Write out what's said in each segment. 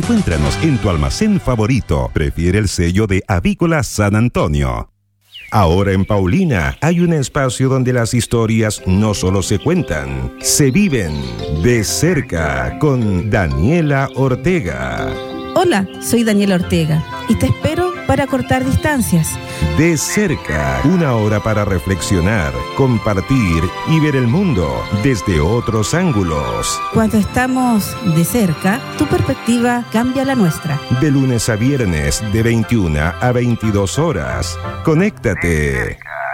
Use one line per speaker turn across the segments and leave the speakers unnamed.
Encuéntranos en tu almacén favorito. Prefiere el sello de Avícola San Antonio. Ahora en Paulina hay un espacio donde las historias no solo se cuentan, se viven de cerca con Daniela Ortega.
Hola, soy Daniela Ortega y te espero para cortar distancias.
De cerca, 1 hora para reflexionar, compartir y ver el mundo desde otros ángulos.
Cuando estamos de cerca, tu perspectiva cambia la nuestra.
De lunes a viernes, de 21 a 22 horas. Conéctate.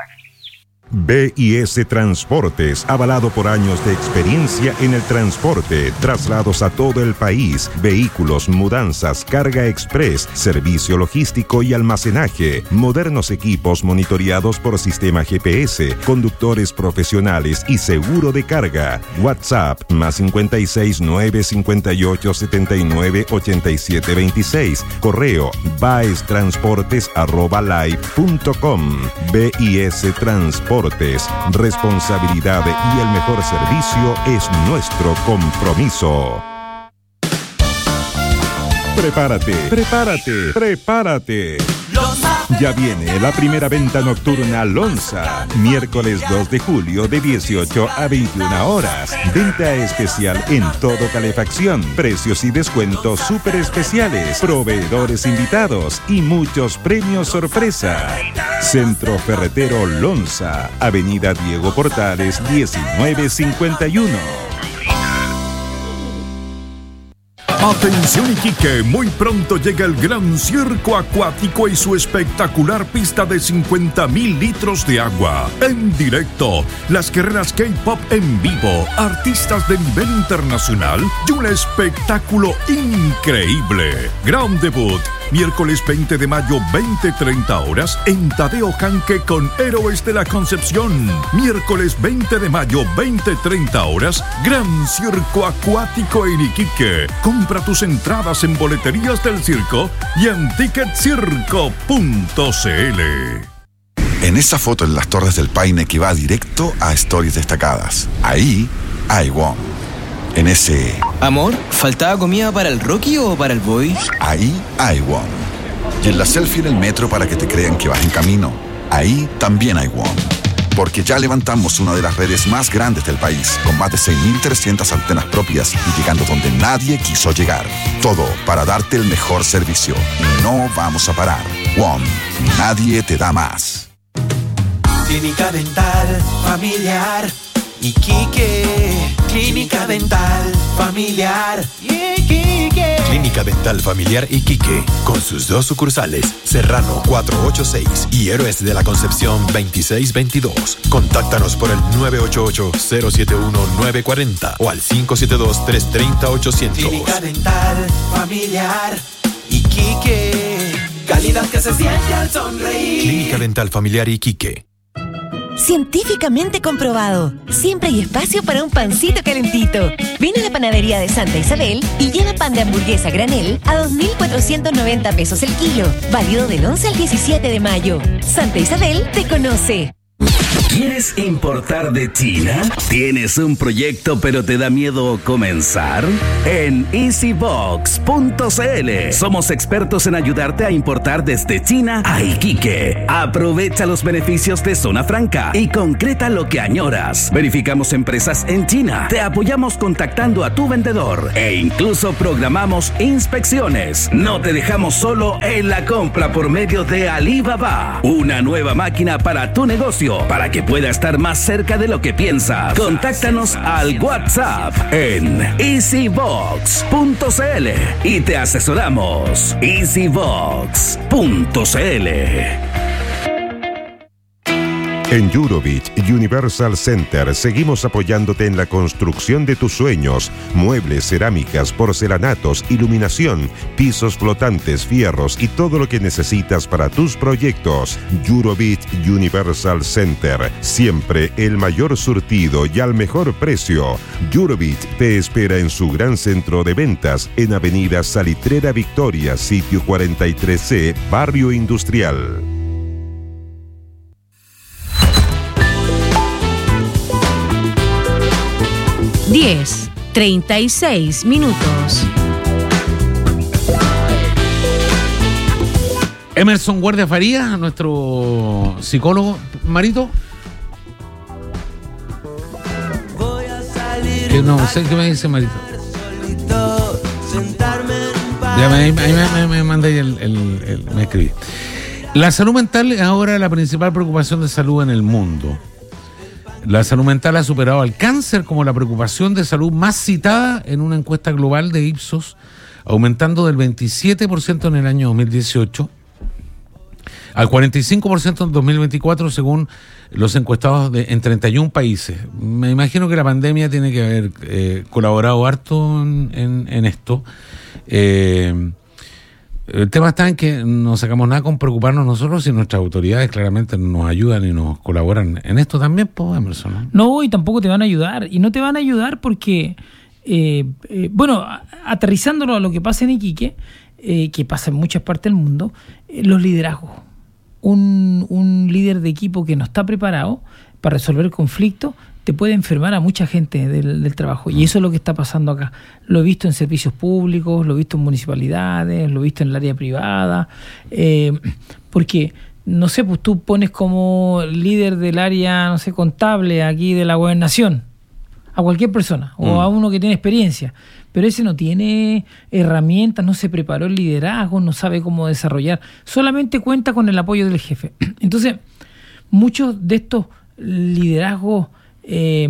BIS Transportes, avalado por años de experiencia en el transporte, traslados a todo el país, vehículos, mudanzas, carga express, servicio logístico y almacenaje, modernos equipos monitoreados por sistema GPS, conductores profesionales y seguro de carga. WhatsApp +56 958 79 87 26. Correo baestransportes@live.com. BIS Transportes. Responsabilidad y el mejor servicio es nuestro compromiso. Prepárate. Ya viene la primera venta nocturna Lonza, miércoles 2 de julio de 18 a 21 horas. Venta especial en todo calefacción, precios y descuentos súper especiales, proveedores invitados y muchos premios sorpresa. Centro Ferretero Lonza, Avenida Diego Portales 1951.
Atención Iquique, muy pronto llega el Gran Circo Acuático y su espectacular pista de 50.000 litros de agua. En directo, las carreras K-Pop en vivo, artistas de nivel internacional y un espectáculo increíble. Gran debut, miércoles 20 de mayo, 20:30 horas, en Tadeo Janque con Héroes de la Concepción. Miércoles 20 de mayo, 20:30 horas, Gran Circo Acuático en Iquique. Compra tus entradas en boleterías del circo y en ticketcirco.cl.
En esa foto en las Torres del Paine que va directo a Stories Destacadas, ahí hay WOM. En ese...
Amor, ¿faltaba comida para el Rocky o para el Boy?
Ahí hay WOM. Y en la selfie en el metro para que te crean que vas en camino, ahí también hay WOM. Porque ya levantamos una de las redes más grandes del país, con más de 6.300 antenas propias y llegando donde nadie quiso llegar. Todo para darte el mejor servicio. Y no vamos a parar. WOM. Nadie te da más.
Clínica Dental Familiar Iquique. Clínica Dental Familiar Iquique.
Clínica Dental Familiar Iquique, con sus 2 sucursales, Serrano 486 y Héroes de la Concepción 2622. Contáctanos por el 988-071-940 o al 572-330-800.
Clínica Dental Familiar Iquique. Calidad que se siente al sonreír.
Clínica Dental Familiar Iquique.
Científicamente comprobado. Siempre hay espacio para un pancito calentito. Ven a la panadería de Santa Isabel y lleva pan de hamburguesa granel a 2.490 pesos el kilo. Válido del 11 al 17 de mayo. Santa Isabel te conoce.
¿Quieres importar de China? ¿Tienes un proyecto pero te da miedo comenzar? En easybox.cl somos expertos en ayudarte a importar desde China a Iquique. Aprovecha los beneficios de Zona Franca y concreta lo que añoras. Verificamos empresas en China, te apoyamos contactando a tu vendedor e incluso programamos inspecciones. No te dejamos solo en la compra por medio de Alibaba, una nueva máquina para tu negocio, para que pueda estar más cerca de lo que piensas. Contáctanos al WhatsApp en easybox.cl y te asesoramos. easybox.cl.
En Jurovich Universal Center seguimos apoyándote en la construcción de tus sueños. Muebles, cerámicas, porcelanatos, iluminación, pisos flotantes, fierros y todo lo que necesitas para tus proyectos. Jurovich Universal Center. Siempre el mayor surtido y al mejor precio. Jurovich te espera en su gran centro de ventas en Avenida Salitrera Victoria, sitio 43C, Barrio Industrial.
10:36 minutos. Emerson Guardia Faría, nuestro psicólogo. Marito. Que no sé qué me dice Marito. Ya me mandé me escribí. La salud mental es ahora la principal preocupación de salud en el mundo. La salud mental ha superado al cáncer como la preocupación de salud más citada en una encuesta global de Ipsos, aumentando del 27% en el año 2018 al 45% en 2024, según los encuestados en 31 países. Me imagino que la pandemia tiene que haber colaborado harto en esto. El tema está en que no sacamos nada con preocuparnos nosotros y nuestras autoridades claramente nos ayudan y nos colaboran en esto también, pues, Emerson.
No, y tampoco te van a ayudar. Y no te van a ayudar porque, aterrizándolo a lo que pasa en Iquique, que pasa en muchas partes del mundo, los liderazgos. Un líder de equipo que no está preparado para resolver conflictos te puede enfermar a mucha gente del trabajo. Y eso es lo que está pasando acá. Lo he visto en servicios públicos, lo he visto en municipalidades, lo he visto en el área privada. Porque, no sé, pues tú pones como líder del área, no sé, contable aquí de la gobernación a cualquier persona o a uno que tiene experiencia. Pero ese no tiene herramientas, no se preparó el liderazgo, no sabe cómo desarrollar. Solamente cuenta con el apoyo del jefe. Entonces, muchos de estos liderazgos que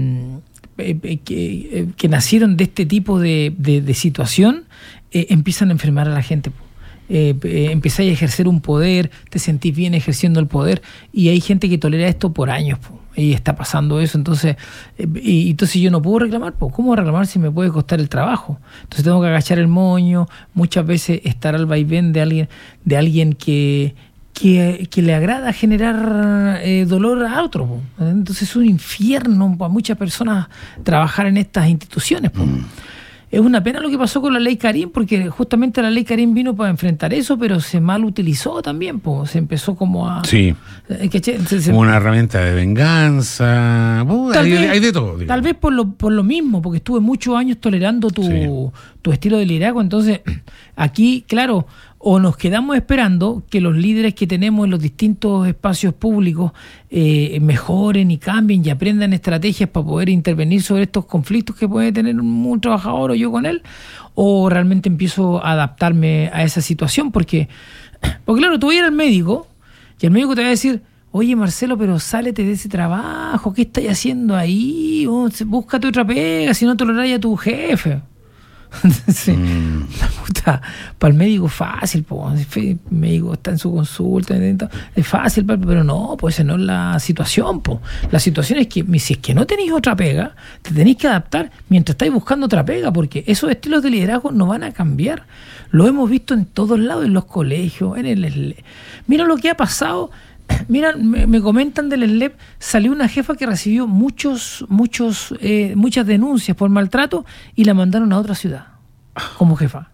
nacieron de este tipo de situación empiezan a enfermar a la gente. Empezáis a ejercer un poder, te sentís bien ejerciendo el poder, y hay gente que tolera esto por años, y está pasando eso. Entonces entonces yo no puedo reclamar. ¿Cómo reclamar si me puede costar el trabajo? Entonces tengo que agachar el moño, muchas veces estar al vaivén de alguien que le agrada generar dolor a otro. Entonces es un infierno para muchas personas trabajar en estas instituciones. Es una pena lo que pasó con la ley Karim, porque justamente la ley Karim vino para enfrentar eso, pero se mal utilizó también. Se empezó como a... Sí,
como una herramienta de venganza. Hay de todo.
Tal vez por lo mismo, porque estuve muchos años tolerando tu estilo de liderazgo. Entonces, aquí, claro, o nos quedamos esperando que los líderes que tenemos en los distintos espacios públicos mejoren y cambien y aprendan estrategias para poder intervenir sobre estos conflictos que puede tener un trabajador o yo con él, o realmente empiezo a adaptarme a esa situación, porque claro, tú vas a ir al médico y el médico te va a decir: oye, Marcelo, pero sálete de ese trabajo, ¿qué estás haciendo ahí? Búscate otra pega, si no toleráis a tu jefe. Sí. Para el médico fácil, el médico está en su consulta, es fácil, pero no, pues esa no es la situación. La situación es que si es que no tenéis otra pega, te tenéis que adaptar mientras estáis buscando otra pega, porque esos estilos de liderazgo no van a cambiar. Lo hemos visto en todos lados, en los colegios, en el SLEP. Mira lo que ha pasado. Mira, me comentan del SLEP, salió una jefa que recibió muchas denuncias por maltrato y la mandaron a otra ciudad como jefa.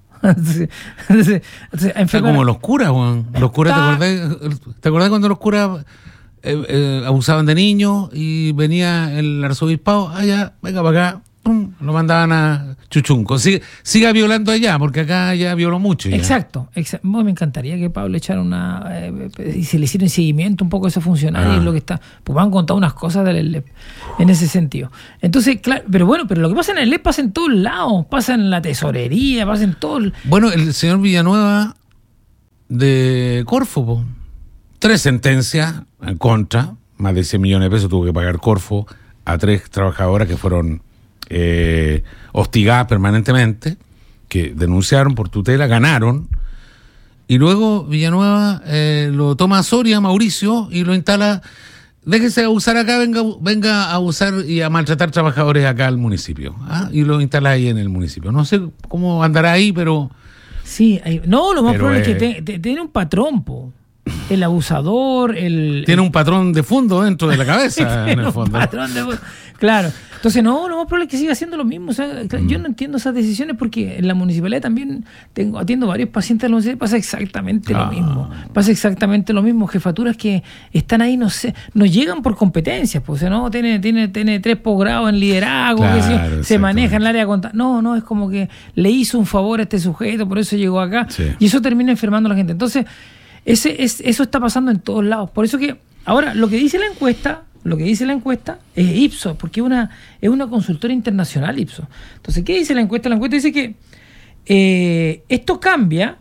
Está como los curas, Juan. Los curas, ¿te acordás cuando los curas abusaban de niños y venía el arzobispado? Ya, venga para acá. Lo mandaban a Chuchunco. Siga violando allá, porque acá ya violó mucho. Ya.
Exacto. Me encantaría que Pablo echara y se le hiciera un seguimiento un poco a ese funcionario. Es lo que está. Pues me han contado unas cosas del SLEP en ese sentido. Entonces, claro, pero lo que pasa en el SLEP pasa en todos lados. Pasa en la tesorería, pasa en todo.
Bueno, el señor Villanueva de Corfo, 3 sentencias en contra, más de 100 millones de pesos tuvo que pagar Corfo a 3 trabajadoras que fueron hostigadas permanentemente, que denunciaron por tutela, ganaron, y luego Villanueva lo toma a Soria, Mauricio, y lo instala. Déjese abusar acá, venga a abusar y a maltratar trabajadores acá al municipio, y lo instala ahí en el municipio. No sé cómo andará ahí, pero
sí, lo más probable es que tiene un patrón, el abusador, tiene
un patrón de fondo dentro de la cabeza. En el fondo.
Claro. Entonces, lo más probable es que siga haciendo lo mismo. O sea, yo no entiendo esas decisiones, porque en la municipalidad también atiendo varios pacientes de la municipalidad, pasa exactamente lo mismo. Pasa exactamente lo mismo. Jefaturas que están ahí, no llegan por competencias. O sea, tiene 3 posgrados en liderazgo, se maneja en el área contable. No, es como que le hizo un favor a este sujeto, por eso llegó acá. Sí. Y eso termina enfermando a la gente. Entonces, Eso está pasando en todos lados. Por eso que ahora lo que dice la encuesta es Ipsos, porque es una consultora internacional Ipsos. Entonces, ¿qué dice la encuesta? La encuesta dice que esto cambia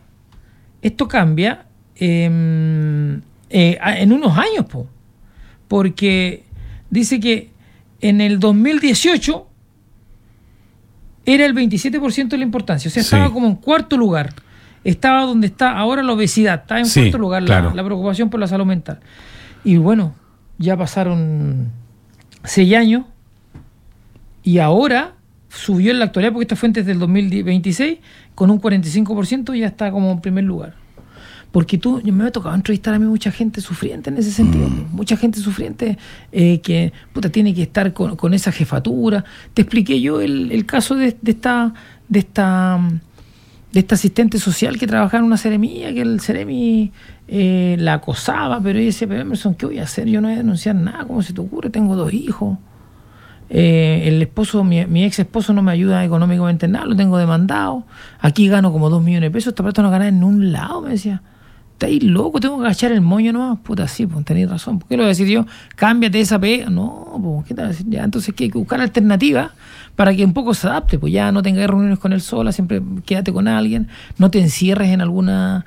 en unos años, porque dice que en el 2018 era el 27% de la importancia, o sea, estaba como en cuarto lugar, estaba donde está ahora la obesidad, está en cuarto lugar la preocupación por la salud mental. Y bueno, ya pasaron 6 años y ahora subió en la actualidad, porque esta fuente es del 2026, con un 45% ya está como en primer lugar. Porque me ha tocado entrevistar a mí mucha gente sufriente en ese sentido. Mucha gente sufriente que tiene que estar con esa jefatura. Te expliqué yo el caso de esta asistente social que trabajaba en una seremía, que el seremi la acosaba, pero ella decía, pero Emerson, ¿qué voy a hacer? Yo no voy a denunciar nada, ¿cómo se te ocurre? Tengo 2 hijos. El esposo, mi ex esposo no me ayuda económicamente en nada, lo tengo demandado. Aquí gano como 2 millones de pesos, esta plata no gana en un lado, me decía. ¿Estáis loco? Tengo que agachar el moño nomás. Sí, pues tenéis razón. ¿Por qué lo voy a decir yo? Cámbiate esa pega. No, pues, ¿qué te voy a decir? Ya, entonces hay que buscar alternativas para que un poco se adapte. Pues ya no tengas reuniones con él sola, siempre quédate con alguien. No te encierres en alguna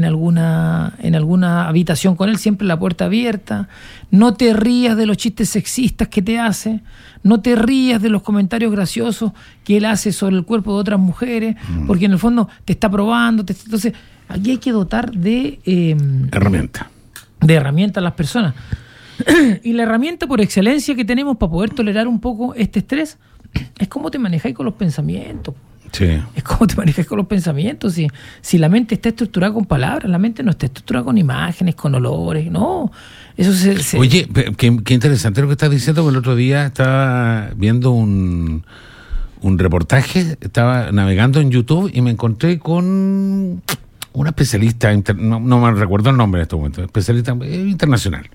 habitación con él, siempre la puerta abierta. No te rías de los chistes sexistas que te hace. No te rías de los comentarios graciosos que él hace sobre el cuerpo de otras mujeres, porque en el fondo te está probando. Entonces, aquí hay que dotar de herramientas a las personas. Y la herramienta por excelencia que tenemos para poder tolerar un poco este estrés es cómo te manejáis con los pensamientos. Sí. Es cómo te manejas con los pensamientos. Si la mente está estructurada con palabras, la mente no está estructurada con imágenes, con olores, no. Eso
Oye, qué interesante lo que estás diciendo, porque el otro día estaba viendo un reportaje, estaba navegando en YouTube y me encontré con una especialista, no me recuerdo el nombre en este momento, especialista internacional,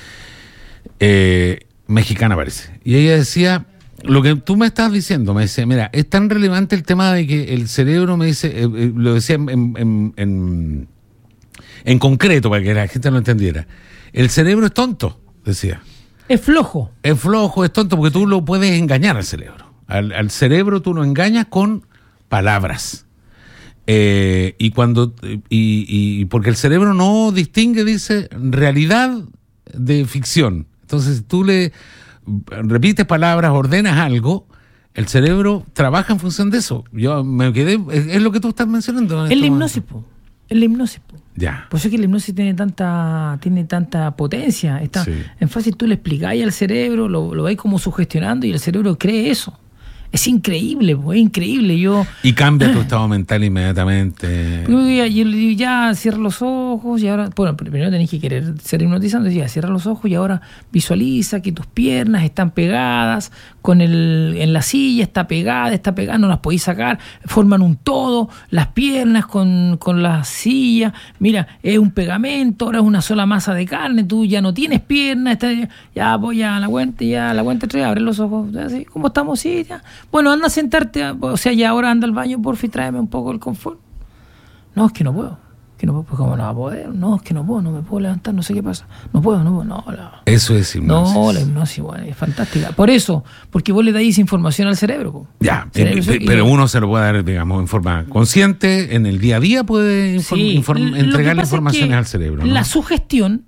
mexicana parece, y ella decía lo que tú me estás diciendo. Me decía, mira, es tan relevante el tema de que el cerebro, me dice, lo decía en concreto para que la gente lo entendiera, el cerebro es tonto, decía.
Es flojo, es
tonto, porque tú lo puedes engañar al cerebro. Al cerebro tú lo engañas con palabras. Y porque el cerebro no distingue, dice, realidad de ficción. Entonces tú le repites palabras, ordenas algo, el cerebro trabaja en función de eso. Yo me quedé, es lo que tú estás mencionando.
Es la hipnosis,
Ya.
Por eso es que la hipnosis tiene tanta potencia. Es fácil, tú le explicáis al cerebro, lo vais como sugestionando y el cerebro cree eso. Es increíble, es increíble.
Y cambia tu estado mental inmediatamente.
Y ya cierra los ojos y ahora, bueno, primero tenés que querer ser hipnotizante, ya cierra los ojos y ahora visualiza que tus piernas están pegadas en la silla, está pegada, no las podéis sacar, forman un todo, las piernas con la silla, mira, es un pegamento, ahora es una sola masa de carne, tú ya no tienes piernas, ya voy a la cuenta 3, abre los ojos, así, ¿cómo estamos? Sí, ya. Bueno, anda a sentarte, o sea, ya ahora anda al baño, porfa, y tráeme un poco el confort. No, es que no puedo. Pues ¿cómo no va a poder? No, es que no puedo, no me puedo levantar, no sé qué pasa. No puedo.
Eso es hipnosis.
No, la hipnosis, bueno, es fantástica. Por eso, porque vos le dais información al cerebro.
Ya, pero uno se lo puede dar, digamos, en forma consciente, en el día a día puede entregarle informaciones al cerebro, ¿no?
La sugestión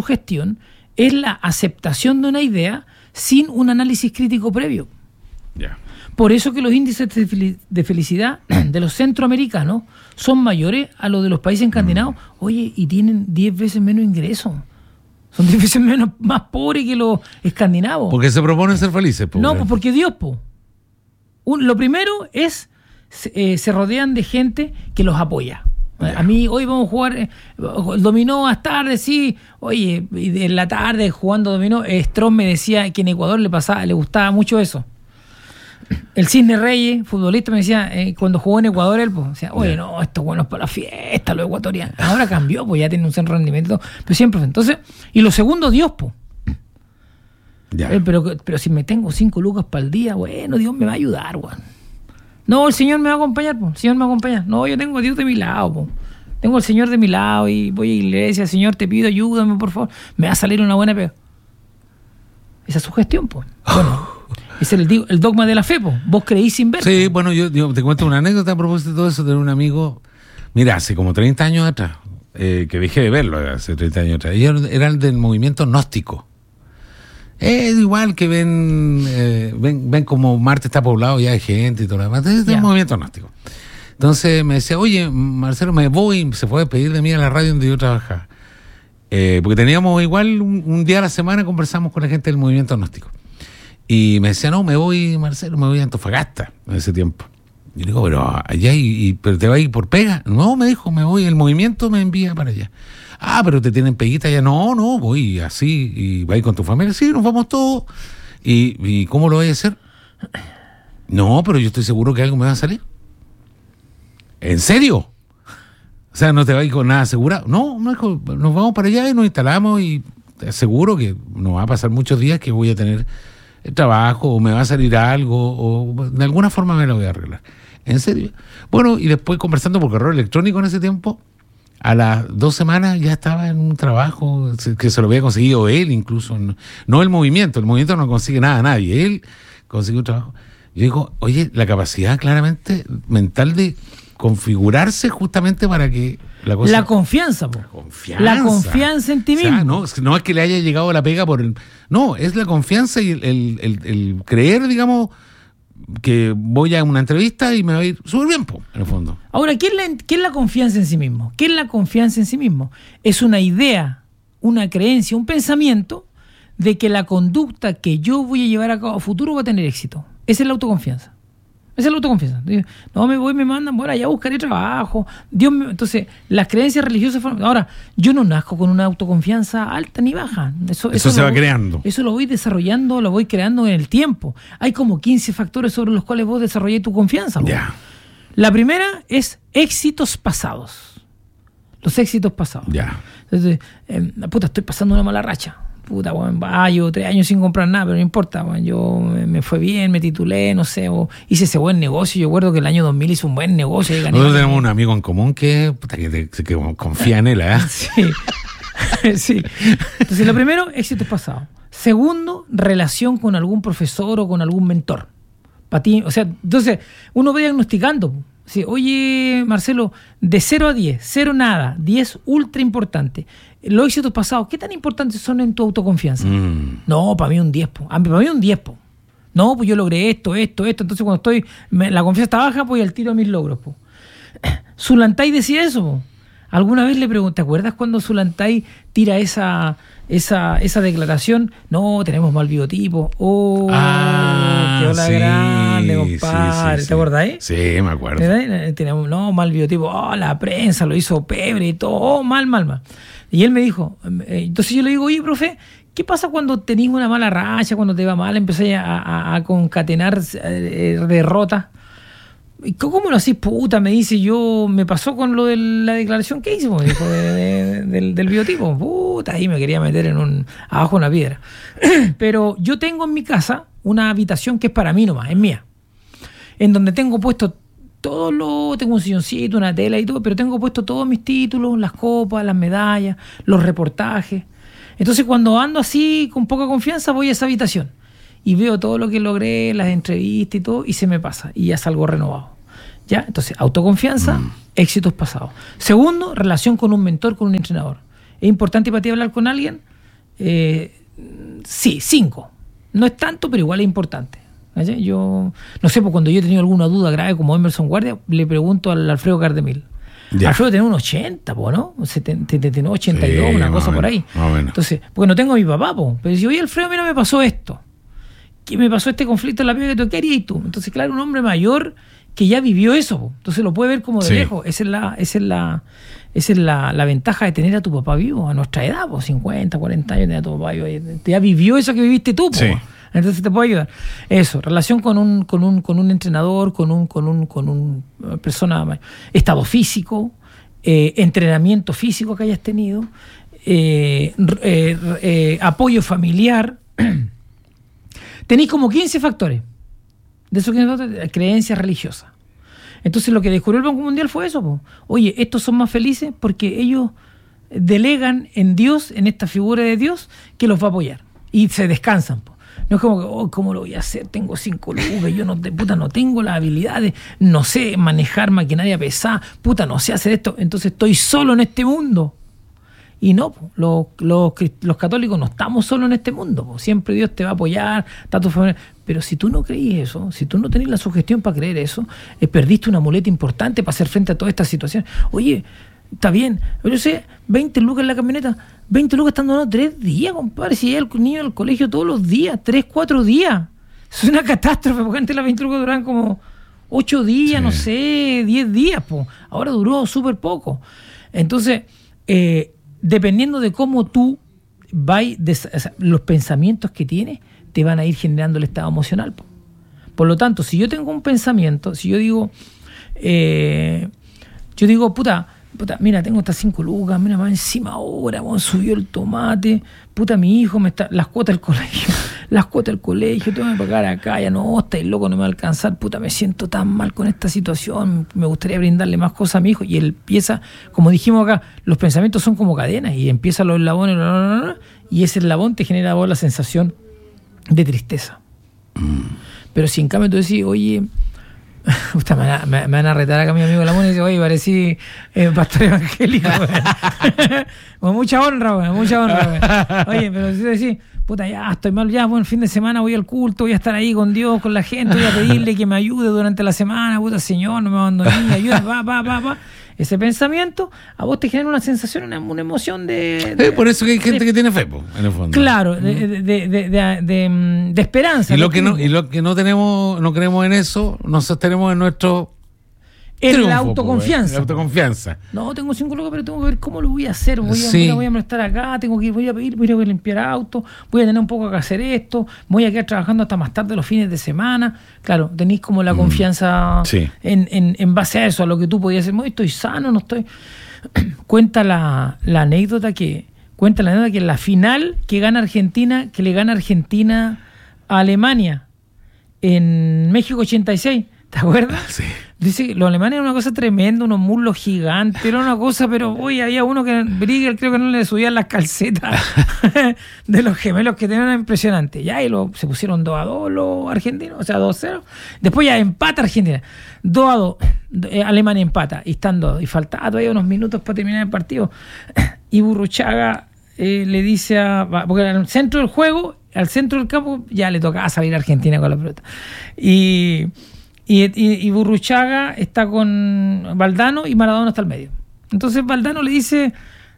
es la aceptación de una idea sin un análisis crítico previo.
Ya.
Por eso que los índices de felicidad de los centroamericanos son mayores a los de los países escandinavos. Oye, y tienen 10 veces menos ingresos. Son 10 veces más pobres que los escandinavos.
Porque se proponen ser felices.
No, pues porque Dios, lo primero es, se rodean de gente que los apoya. A mí hoy vamos a jugar el dominó hasta tarde, sí. Oye, en la tarde jugando dominó, Strong me decía que en Ecuador le gustaba mucho eso. El Cisne Reyes, futbolista, me decía, cuando jugó en Ecuador, él decía, oye, no, esto es bueno para la fiesta, los ecuatorianos. Ahora cambió, ya tiene un centro rendimiento, pero siempre. Entonces, y lo segundo, Dios, pero si me tengo 5 lucas para el día, bueno, Dios me va a ayudar, No, el Señor me va a acompañar, el Señor me va a acompañar. No, yo tengo a Dios de mi lado, tengo al Señor de mi lado y voy a iglesia, Señor, te pido, ayúdame, por favor, me va a salir una buena pega. Esa es su gestión, pues. Bueno, ese es el dogma de la fe, pues. Vos creís sin ver.
Sí, bueno, yo te cuento una anécdota a propósito de todo eso, de un amigo, mira, hace como 30 años atrás, que dejé de verlo hace 30 años atrás, ellos eran del movimiento gnóstico. Es igual que ven como Marte está poblado ya de gente y todo lo demás. Es del movimiento gnóstico. Entonces me decía, oye, Marcelo, me voy, se fue a despedir de mí a la radio donde yo trabajaba. Porque teníamos igual un día a la semana, conversamos con la gente del movimiento gnóstico. Y me decía, no, me voy, Marcelo, me voy a Antofagasta en ese tiempo. Y le digo, pero allá, ¿pero te vas a ir por pega? No, me dijo, me voy, el movimiento me envía para allá. Ah, pero te tienen peguita allá. No, voy así, y vas a ir con tu familia. Sí, nos vamos todos. ¿Y cómo lo voy a hacer? No, pero yo estoy seguro que algo me va a salir. ¿En serio? O sea, ¿no te vas a ir con nada asegurado? No, hijo, nos vamos para allá y nos instalamos y te aseguro que no va a pasar muchos días que voy a tener trabajo o me va a salir algo o de alguna forma me lo voy a arreglar. ¿En serio? Bueno, y después conversando por correo electrónico en ese tiempo, a las 2 semanas ya estaba en un trabajo que se lo había conseguido él incluso, no el movimiento no consigue nada a nadie, él consiguió un trabajo. Yo digo, oye, la capacidad claramente mental de configurarse justamente para que la cosa...
La confianza, po. La confianza en ti mismo.
O sea, no es que le haya llegado la pega por el... No, es la confianza y el creer, digamos, que voy a una entrevista y me va a ir súper bien, po, en el fondo.
Ahora, ¿qué es la confianza en sí mismo? ¿Qué es la confianza en sí mismo? Es una idea, una creencia, un pensamiento de que la conducta que yo voy a llevar a cabo a futuro va a tener éxito. Esa es la autoconfianza. Esa es la autoconfianza. No, me voy, me mandan, bueno, ya buscaré trabajo. Entonces, las creencias religiosas... Ahora, yo no nazco con una autoconfianza alta ni baja. Eso
se va creando.
Eso lo voy desarrollando, lo voy creando en el tiempo. Hay como 15 factores sobre los cuales vos desarrollás tu confianza.
Yeah.
La primera es éxitos pasados. Los éxitos pasados.
Ya.
Entonces, estoy pasando una mala racha. Yo 3 años sin comprar nada, pero no importa, yo me fue bien, me titulé, no sé, o hice ese buen negocio. Yo recuerdo que el año 2000 hice un buen negocio.
Nosotros tenemos un amigo en común que confía en él, ¿eh?
Sí. Entonces, lo primero, éxitos pasados. Segundo, relación con algún profesor o con algún mentor. Para ti, o sea, entonces, uno va diagnosticando. Sí, oye, Marcelo, de 0 a 10, 0 nada, 10 ultra importante. Los éxitos pasados, ¿qué tan importantes son en tu autoconfianza? No, para mí un 10, po. Para mí un 10, po. No, pues yo logré esto. Entonces cuando la confianza está baja, pues al tiro a mis logros, po. Zulantay decía eso, po. Alguna vez le pregunté, ¿te acuerdas cuando Zulantay tira esa declaración? No, tenemos mal biotipo. Qué hola, sí, grande, compadre.
Sí.
¿Te acordás?
Sí, me acuerdo.
Tenemos, mal biotipo. La prensa lo hizo pebre y todo. Mal. Y él me dijo, entonces yo le digo, oye, profe, ¿qué pasa cuando tenés una mala racha, cuando te va mal, empezás a concatenar derrotas? ¿Cómo lo hacís, puta? Me dice, me pasó con lo de la declaración que hice, me dijo, del biotipo. Puta, ahí me quería meter abajo una piedra. Pero yo tengo en mi casa una habitación que es para mí nomás, es mía. En donde tengo puesto tengo un silloncito, una tela y todo, pero tengo puesto todos mis títulos, las copas, las medallas, los reportajes. Entonces, cuando ando así, con poca confianza, voy a esa habitación y veo todo lo que logré, las entrevistas y todo, y se me pasa, y ya salgo renovado. ¿Ya? Entonces, autoconfianza, éxitos pasados. Segundo, relación con un mentor, con un entrenador. ¿Es importante para ti hablar con alguien? Sí, 5. No es tanto, pero igual es importante. Yo, no sé, pues cuando yo he tenido alguna duda grave como Emerson Guardia, le pregunto al Alfredo Cardemil. Ya. Alfredo tiene un 80, ¿no? Tiene 82, sí, una cosa por ahí. Entonces, porque no tengo a mi papá, pero si oye, Alfredo, mira, me pasó esto. ¿Qué me pasó este conflicto en la vida? ¿Qué harías tú? Entonces, claro, un hombre mayor que ya vivió eso, entonces lo puede ver como de lejos. Esa es la ventaja de tener a tu papá vivo a nuestra edad, 50, 40 años, tener a tu papá vivo. Ya vivió eso que viviste tú, entonces te puede ayudar. Eso, relación con un entrenador, con un persona, estado físico, entrenamiento físico que hayas tenido, apoyo familiar. Tenéis como 15 factores. De esos 15 factores, creencias religiosas. Entonces lo que descubrió el Banco Mundial fue eso, po. Oye, estos son más felices porque ellos delegan en Dios, en esta figura de Dios, que los va a apoyar. Y se descansan, po. No es como que, oh, ¿cómo lo voy a hacer? Tengo 5 lucas, yo no tengo las habilidades, no sé manejar maquinaria pesada, no sé hacer esto, entonces estoy solo en este mundo. Y no, po, los católicos no estamos solos en este mundo, po. Siempre Dios te va a apoyar, está tu familia. Pero si tú no creís eso, si tú no tenés la sugestión para creer eso, perdiste una muleta importante para hacer frente a toda esta situación. Oye, está bien, yo sé, 20 lucas en la camioneta, 20 lucas están donando 3 días, compadre. Si llega el niño al colegio todos los días, 3, 4 días. Es una catástrofe, porque antes las 20 lucas duraban como 8 días, no sé, 10 días, po. Ahora duró súper poco. Entonces, dependiendo de cómo tú los pensamientos que tienes, te van a ir generando el estado emocional, po. Por lo tanto, si yo tengo un pensamiento, si yo digo, puta, mira, tengo estas 5 lucas, mira, más encima ahora, subió el tomate, mi hijo las cuotas del colegio, tengo que pagar acá, ya no, estáis loco, no me va a alcanzar, me siento tan mal con esta situación, me gustaría brindarle más cosas a mi hijo, y él empieza, como dijimos acá, los pensamientos son como cadenas, y empiezan los eslabones, y ese eslabón te genera a vos la sensación de tristeza. Pero si en cambio tú decís, oye, me van a retar acá mi amigo Lamón y dice, oye, parecí pastor evangélico, con mucha honra, güey. Oye, pero si decís, ya estoy mal, ya, el fin de semana voy al culto, voy a estar ahí con Dios, con la gente, voy a pedirle que me ayude durante la semana, Señor, no me abandones, ayuda, va. Ese pensamiento a vos te genera una sensación, una emoción de
por eso que hay gente que tiene fe, en el fondo.
Claro, de esperanza.
Y lo que no tenemos, no creemos en eso, nos sostenemos en nuestro
triunfo, la autoconfianza.
La autoconfianza.
No, tengo 5 lucas, pero tengo que ver cómo lo voy a hacer. Voy a estar acá, voy a limpiar autos, voy a tener un poco que hacer esto, voy a quedar trabajando hasta más tarde los fines de semana. Claro, tenéis como la confianza en base a eso, a lo que tú podías hacer. Estoy sano, no estoy. Cuenta la anécdota que en la final que le gana Argentina a Alemania en México 86. ¿Te acuerdas? Sí. Dice que los alemanes eran una cosa tremenda, unos muslos gigantes, era una cosa, pero había uno que Briegel creo que no le subían las calcetas de los gemelos que tenían, impresionante. Ya, y se pusieron 2-2 los argentinos, o sea, 2-0. Después ya empata Argentina, 2-2, Alemania empata, y están 2, y faltaba todavía unos minutos para terminar el partido. Y Burruchaga le dice porque al centro del juego, al centro del campo, ya le tocaba salir a Argentina con la pelota. Y Burruchaga está con Valdano y Maradona está al medio. Entonces Valdano le dice,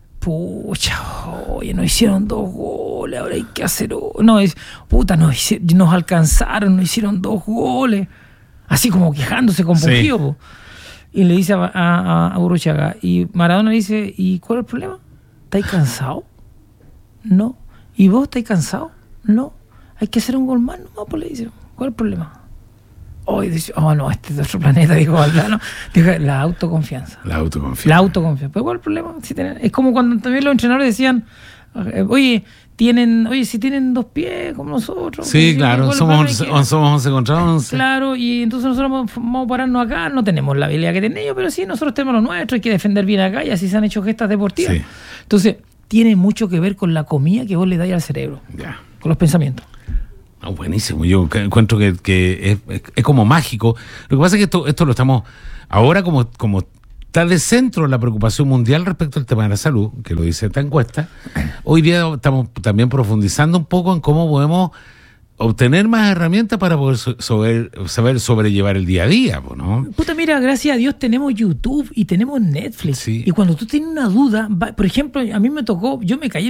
oye, nos hicieron 2 goles, ahora hay que hacer... nos alcanzaron, nos hicieron 2 goles. Así como quejándose, compungido. Sí. Y le dice a Burruchaga, y Maradona le dice, ¿y cuál es el problema? ¿Estáis cansados? No. ¿Y vos estáis cansados? No. Hay que hacer un gol más, no, pues le dice, ¿cuál es el problema? Hoy dice, no, este es otro planeta, dijo Valdano. Dijo, la autoconfianza. Pues, ¿cuál es el problema? Es como cuando también los entrenadores decían, si tienen 2 pies como nosotros.
Sí, claro, somos 11 contra 11.
Claro, y entonces nosotros vamos a pararnos acá, no tenemos la habilidad que tienen ellos, pero sí, nosotros tenemos lo nuestro, hay que defender bien acá, y así se han hecho gestas deportivas. Sí. Entonces, tiene mucho que ver con la comida que vos le dais al cerebro, con los pensamientos.
Buenísimo, yo encuentro que es como mágico. Lo que pasa es que esto lo estamos ahora como está de centro la preocupación mundial respecto al tema de la salud, que lo dice esta encuesta. Hoy día estamos también profundizando un poco en cómo podemos obtener más herramientas para poder saber sobrellevar el día a día, ¿no?
Mira, gracias a Dios tenemos YouTube y tenemos Netflix. Sí. Y cuando tú tienes una duda, por ejemplo, a mí me tocó, yo me caí